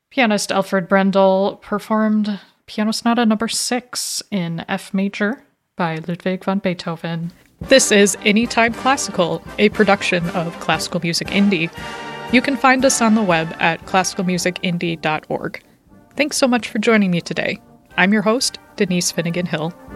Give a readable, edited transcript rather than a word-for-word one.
Pianist Alfred Brendel performed Piano Sonata No. 6 in F major by Ludwig van Beethoven. This is Anytime Classical, a production of Classical Music Indie. You can find us on the web at classicalmusicindie.org. Thanks so much for joining me today. I'm your host, Denise Finnegan Hill.